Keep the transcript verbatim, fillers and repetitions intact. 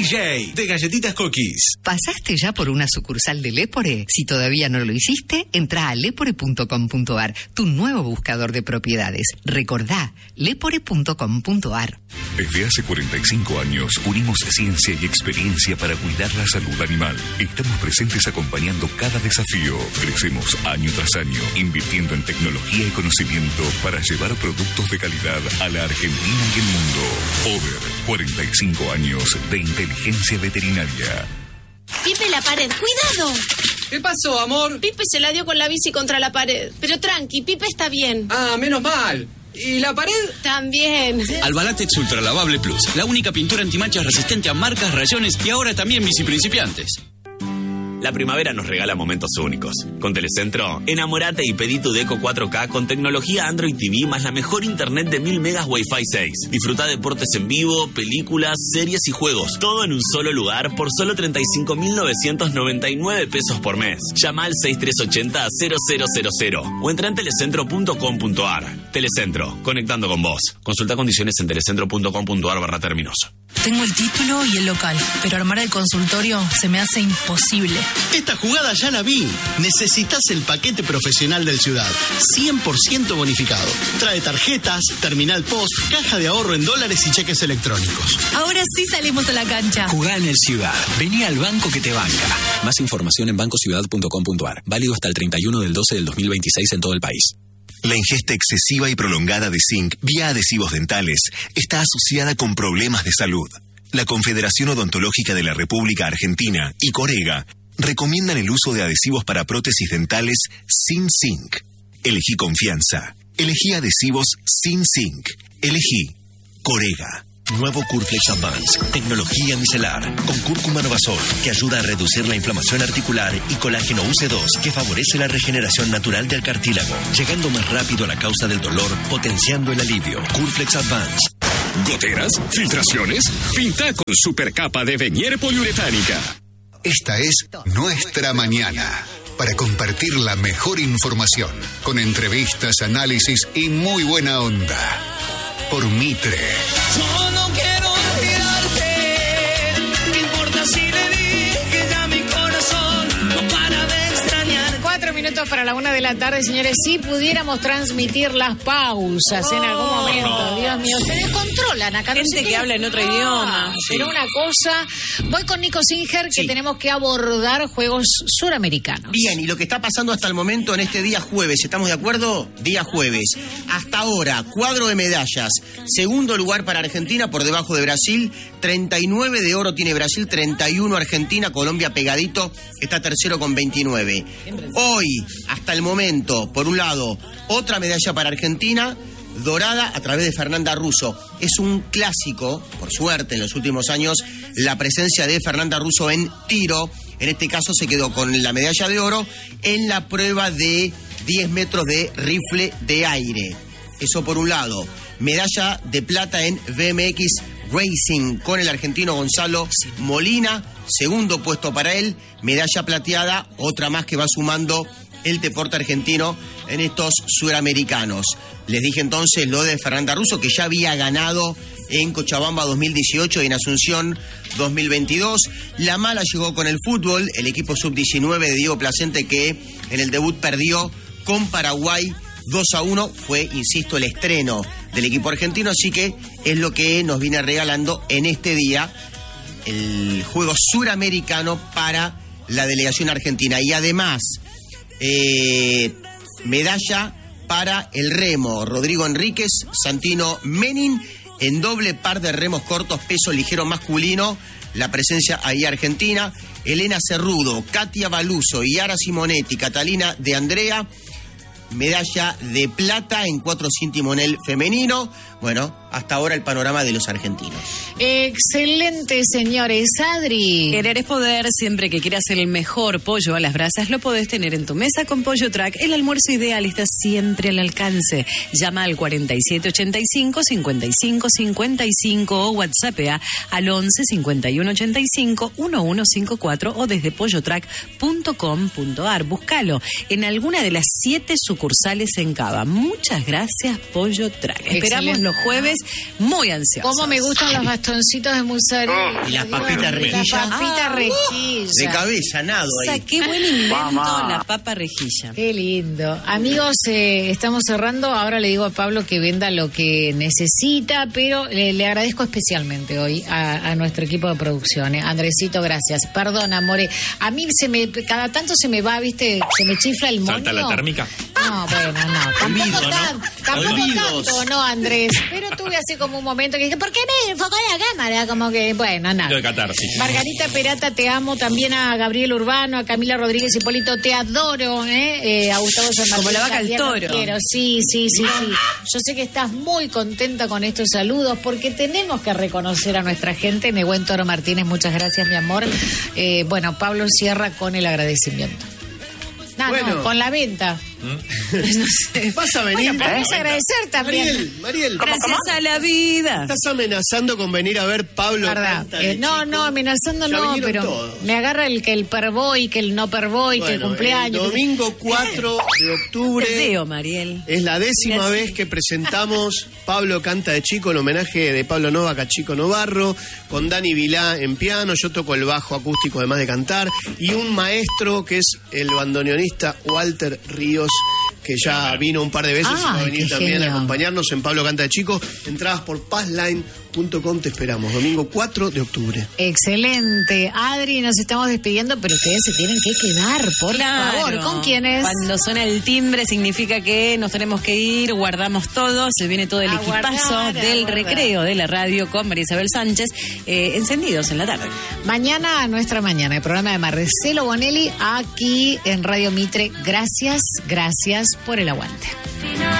J, de Galletitas Cookies. ¿Pasaste ya por una sucursal de Lepore? Si todavía no lo hiciste, entra a lepore punto com punto ar, tu nuevo buscador de propiedades. Recordá, lepore punto com punto ar. Desde hace cuarenta y cinco años, unimos ciencia y experiencia para cuidar la salud animal. Estamos presentes acompañando cada desafío. Crecemos año tras año, invirtiendo en tecnología y conocimiento para llevar productos de calidad a la Argentina y el mundo. Over, cuarenta y cinco años de inteligencia veterinaria. Pipe, la pared, ¡cuidado! ¿Qué pasó, amor? Pipe se la dio con la bici contra la pared. Pero tranqui, Pipe está bien. Ah, menos mal. ¿Y la pared? También. Albalatex Ultra Lavable Plus, la única pintura antimanchas resistente a marcas, rayones y ahora también bici principiantes. La primavera nos regala momentos únicos. Con Telecentro, enamorate y pedí tu Deco cuatro K con tecnología Android T V más la mejor internet de mil megas Wi-Fi seis. Disfruta deportes en vivo, películas, series y juegos. Todo en un solo lugar por solo treinta y cinco mil novecientos noventa y nueve pesos por mes. Llama al seis tres ocho cero cero cero cero cero o entra en telecentro punto com punto ar. Telecentro, conectando con vos. Consulta condiciones en telecentro punto com punto ar barra términos. Tengo el título y el local, pero armar el consultorio se me hace imposible. Esta jugada ya la vi. Necesitas el paquete profesional del Ciudad. cien por ciento bonificado. Trae tarjetas, terminal post, caja de ahorro en dólares y cheques electrónicos. Ahora sí salimos a la cancha. Jugá en el Ciudad. Vení al banco que te banca. Más información en banco ciudad punto com punto ar. Válido hasta el treinta y uno del doce del dos mil veintiséis en todo el país. La ingesta excesiva y prolongada de zinc vía adhesivos dentales está asociada con problemas de salud. La Confederación Odontológica de la República Argentina y Corega recomiendan el uso de adhesivos para prótesis dentales sin zinc. Elegí confianza. Elegí adhesivos sin zinc. Elegí Corega. Nuevo Curflex Advance, tecnología micelar, con cúrcuma novasol, que ayuda a reducir la inflamación articular, y colágeno U C dos, que favorece la regeneración natural del cartílago, llegando más rápido a la causa del dolor, potenciando el alivio. Curflex Advance. ¿Goteras? ¿Filtraciones? Pinta con supercapa de Venier poliuretánica. Esta es Nuestra Mañana, para compartir la mejor información, con entrevistas, análisis y muy buena onda. Por Mitre. Yo no quiero olvidarte, ¿qué importa si le dije ya mi corazón no para de extrañar? Cuatro minutos para la una de la tarde, señores. Si pudiéramos transmitir las pausas oh, en algún momento, no. Dios mío, se descontrolan acá. Gente no sé que habla en otro ah, idioma. Pero sí. Una cosa, voy con Nico Singer, que sí. Tenemos que abordar juegos suramericanos. Bien, y lo que está pasando hasta el momento en este día jueves, ¿estamos de acuerdo? Día jueves. Hasta ahora, cuadro de medallas. Segundo lugar para Argentina, por debajo de Brasil. treinta y nueve de oro tiene Brasil, treinta y uno Argentina. Colombia pegadito, está tercero con veintinueve. Hoy, hasta el momento, por un lado, otra medalla para Argentina, dorada a través de Fernanda Russo. Es un clásico, por suerte, en los últimos años, la presencia de Fernanda Russo en tiro. En este caso se quedó con la medalla de oro en la prueba de diez metros de rifle de aire. Eso por un lado. Medalla de plata en B M X Racing con el argentino Gonzalo Molina. Segundo puesto para él. Medalla plateada, otra más que va sumando el deporte argentino en estos suramericanos. Les dije entonces lo de Fernanda Russo, que ya había ganado en Cochabamba dos mil dieciocho y en Asunción dos mil veintidós. La mala llegó con el fútbol, el equipo sub diecinueve de Diego Placente, que en el debut perdió con Paraguay dos a uno. Fue, insisto, el estreno del equipo argentino, así que es lo que nos viene regalando en este día el juego suramericano para la delegación argentina. Y además, eh, medalla para el remo. Rodrigo Enríquez, Santino Menin, en doble par de remos cortos, peso ligero masculino, la presencia ahí argentina. Elena Cerrudo, Katia Baluso, Yara Simonetti, Catalina de Andrea, medalla de plata en cuatro sin timonel femenino. Bueno, hasta ahora el panorama de los argentinos. Excelente, señores. Adri. Querer es poder. Siempre que quieras el mejor pollo a las brasas, lo podés tener en tu mesa con Pollo Track. El almuerzo ideal está siempre al alcance. Llama al cuarenta y siete ochenta y cinco, cincuenta y cinco cincuenta y cinco o WhatsAppea al once cincuenta y uno ochenta y cinco, dieciuno cincuenta y cuatro o desde pollo track punto com punto ar. Búscalo en alguna de las siete sucursales en Cava. Muchas gracias, Pollo Track. Esperamos los jueves muy ansiosas. Cómo me gustan los bastoncitos de mozzarella. Y las papitas rejilla. Las papitas Ah, rejilla. De cabeza, nado O sea, ahí. qué buen invento la papa rejilla. Qué lindo. Amigos, eh, estamos cerrando. Ahora le digo a Pablo que venda lo que necesita, pero le, le agradezco especialmente hoy a, a nuestro equipo de producción. eh. Andresito, gracias. Perdón, amore. A mí se me, cada tanto se me va, viste, se me chifla el moño. ¿Salta la térmica? No, bueno, no. Tampoco, Olvido, ¿no? tan- tampoco Olvidos. tanto, no, Andrés. Pero tuve así como un momento que dije, ¿por qué me enfocó la cámara? Como que, bueno, nada. Lo de catarsis. Margarita Perata, te amo. También a Gabriel Urbano, a Camila Rodríguez Hipólito, te adoro. ¿eh? Eh, a Gustavo San Martín. Como la vaca al también lo toro. quiero. Sí, sí, sí, sí. Yo sé que estás muy contenta con estos saludos porque tenemos que reconocer a nuestra gente. Negüen Toro Martínez, muchas gracias, mi amor. Eh, bueno, Pablo cierra con el agradecimiento. No, Bueno. no, con la venta. No sé. Vas a venir. Bueno, podemos agradecer también. Mariel, Mariel. Gracias a la vida. Estás amenazando con venir a ver Pablo. Verdad. Canta de Eh, no, Chico. no, amenazando Ya no, vinieron pero todos. me agarra el que el perboy, que el no perboy, que el Bueno, cumpleaños. el domingo cuatro de octubre Deseo, Mariel. es la décima Gracias. vez que presentamos Pablo Canta de Chico, en homenaje de Pablo Novak a Chico Novarro, con Dani Vilá en piano, yo toco el bajo acústico además de cantar, y un maestro que es el bandoneonista Walter Ríos, que ya vino un par de veces y va a Ay, venir qué también genio. a acompañarnos en Pablo Canta de Chico. Entradas por passline punto com, te esperamos, domingo cuatro de octubre. Excelente. Adri, nos estamos despidiendo, pero ustedes se tienen que quedar, por Claro. favor. ¿Con quiénes? Cuando suena el timbre significa que nos tenemos que ir, guardamos todo, se viene todo el A equipazo guardar, a del guardar. recreo de la radio con María Isabel Sánchez, eh, encendidos en la tarde. Mañana a nuestra mañana, el programa de Marcelo Bonelli aquí en Radio Mitre. Gracias, gracias por el aguante.